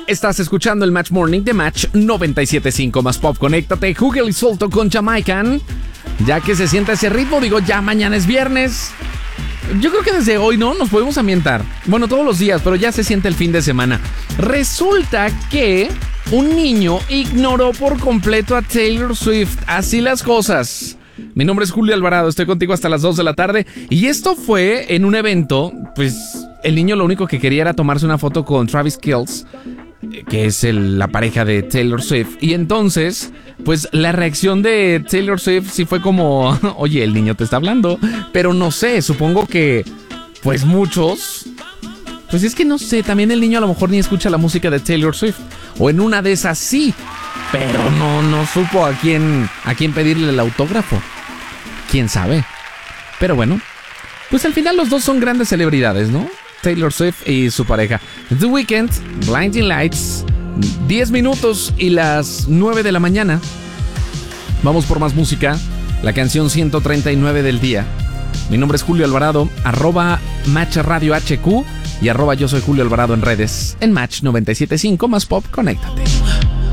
Estás escuchando el Match Morning de Match 97.5 más Pop. Conéctate, Hugel y Solto con Jamaican. Ya que se sienta ese ritmo, digo, ya mañana es viernes. Yo creo que desde hoy, ¿no? Nos podemos ambientar. Bueno, todos los días, pero ya se siente el fin de semana. Resulta que un niño ignoró por completo a Taylor Swift. Así las cosas. Mi nombre es Julio Alvarado, estoy contigo hasta las 2 de la tarde. Y esto fue en un evento, pues el niño lo único que quería era tomarse una foto con Travis Kelce, que es la pareja de Taylor Swift. Y entonces, pues la reacción de Taylor Swift sí fue como, oye, el niño te está hablando. Pero no sé, supongo que, pues muchos, pues es que no sé, también el niño a lo mejor ni escucha la música de Taylor Swift. O en una de esas sí, pero no supo a quién pedirle el autógrafo. ¿Quién sabe? Pero bueno, pues al final los dos son grandes celebridades, ¿no? Taylor Swift y su pareja. The Weeknd, Blinding Lights, 10 minutos y las 9 de la mañana. Vamos por más música. La canción 139 del día. Mi nombre es Julio Alvarado, @Match Radio HQ y @yo soy Julio Alvarado en redes. En Match 97.5 más Pop, conéctate.